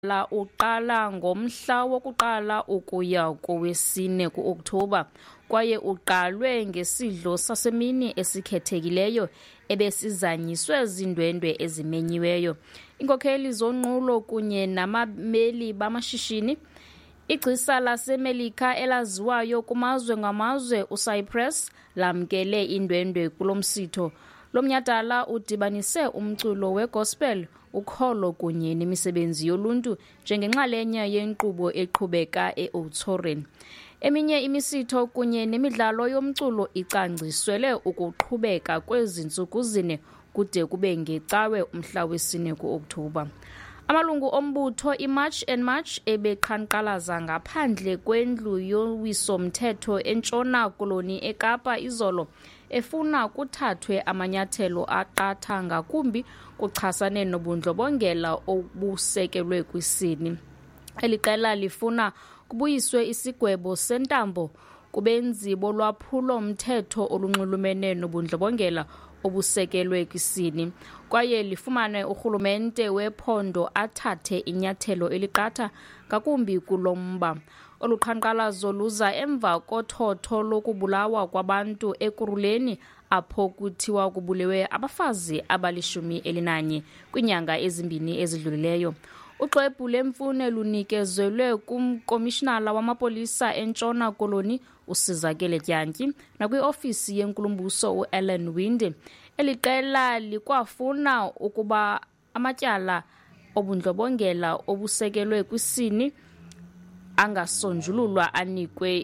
la uqala ngomhla wokuqala ukuya kowesine ku-Oktoba kwaye uqalwe ngesidlo sasemini esikhethekileyo ebesizanyiswe zindwendwe ezimenyiweyo, iinkokheli zonqulo kunye namameli bamashishini. Igcisa laseMelika elaziwayo kumazwe ngamazwe uCyprus lamkele indwendwe kulo msitho. Lo mnyhadala udibanise umculo wegospel, ukholo kunye nemisebenzi yoluntu njengenxalenye yenkqubo eqhubeka e-Oudtshoorn. Eminye imisitho kunye nemidlalo yomculo icwangciselwe ukuqhubeka kwezi ntsuku zine kude kube ngecawe umhla wesine ku-Oktoba. Amalungu ombutho iMarch and March ebeqhankqalaza ngaphandle kwendlu yowiso-mthetho eNtshona Koloni eKapa izolo efuna kuthathwe amanyathelo aqatha ngakumbi kuchasane nobundlobongela obusekelwe kwisini. Eli qela lifuna kubuyiswe isigwebo sentambo kubenzi bolwaphulo-mthetho olunxulumene nobundlobongela obusekelwe kwisini kwaye lifumane urhulumente wephondo athathe inyathelo eliqatha ngakumbi kulo mba. Olu qhankqalazo luza emva kothotho lokubulawa kwabantu eKuruleni apho kuthiwa kubulewe abafazi abali-11 kwiinyanga ezimbini ezidlulileyo. Uxwebhu lemfuno lunikezelwe kumkomishinala wamapolisa eNtshona Koloni uSizakele Dyantyi nakwiofisi yenkulumbuso uAlan Winde. Eli qela likwafuna ukuba amatyala obundlobongela obusekelwe kwisini angasonjululwa anikwe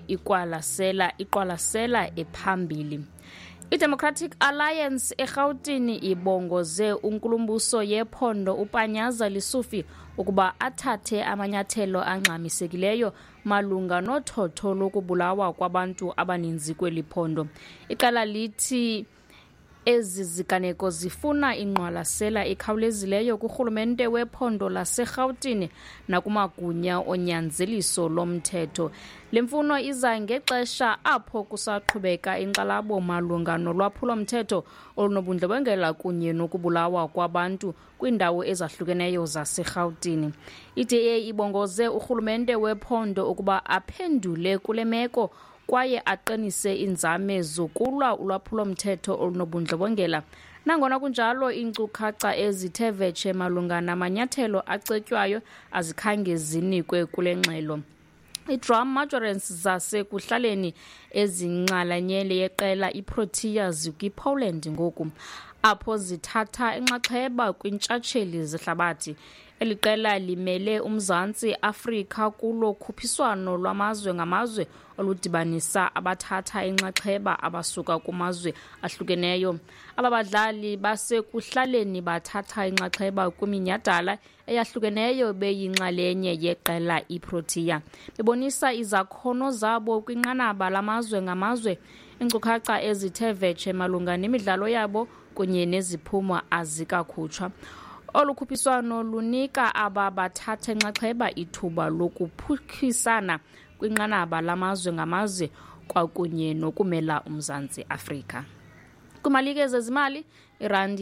iqwalasela ephambili. iDemocratic Alliance eRhawutini ibongoze unkulumbuso yephondo uPanyaza Lesufi ukuba athathe amanyathelo angxamisekileyo malunga nothotho lokubulawa kwabantu abaninzi kweli phondo. Iqela lithi ezi ziganeko zifuna ingqwalasela ekhawulezileyo kurhulumente wephondo laseRhawutini nakumagunya onyanzeliso lomthetho. Le mfuno iza ngexesha apho kusaqhubeka inkxalabo malunga nolwaphulo-mthetho olunobundlobongela kunye nokubulawa kwabantu kwiindawo ezahlukeneyo zaseRhawutini. iDA ibongoze urhulumente wephondo ukuba aphendule kule meko kwaye aqinise iinzame zokulwa ulwaphulo-mthetho olunobundlobongela. Nangona kunjalo, iinkcukacha ezithe vetshe malunga namanyathelo acetywayo azikhange zinikwe kule ngxelo. I-Drum Majorants zasekuhlaleni ezinxalanye yeqela iProtea zikwiPoland ngoku, apho zithatha inxaxheba kwintshatsheli zehlabathi. Eli qela limele uMzantsi Afrika kulo khuphiswano lwamazwe ngamazwe oludibanisa abathatha inxaxheba abasuka kumazwe ahlukeneyo. Aba badlali basekuhlaleni bathatha inxaxheba kwiminyhadala eyahlukeneyo beyinxalenye yeqela iProtea, bebonisa izakhono zabo kwinqanaba lamazwe ngamazwe. Iinkcukacha ezithe vetshe malunga nemidlalo yabo kunye neziphumo azikakhutshwa. Olu khuphiswano lunika aba bathatha inxaxheba ithuba lokuphuhlisana kwinqanaba lamazwe ngamazwe kwakunye nokumela uMzantsi Afrika. Kwimalike zezimali, irandi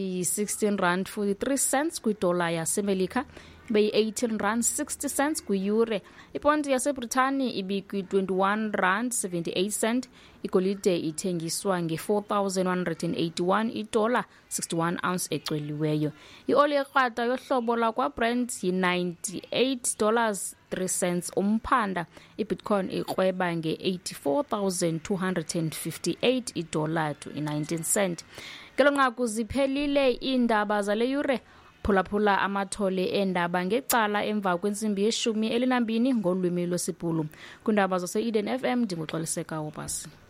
yi-16.43 kwidola yaseMelika, beyi-18.60 kwiyure. Iponti yaseBritani ibikwi-21.78, igolide ithengiswa nge-4,181 idola 61 ounce ecweliweyo. Ioli yekrwada yohlobo lakwaBrent yi-$98.03 umphanda. iBitcoin ikrweba nge-84,258 idola to 19 cent. Ngelo nqaku ziphelile iindaba zale yure. Phulaphula amathole endaba ngecala emva kwentsimbi ye-12 ngolwimi lwesiBhulu. Kwiindaba zase-Eden FM ndinguxoliseka Wobasi.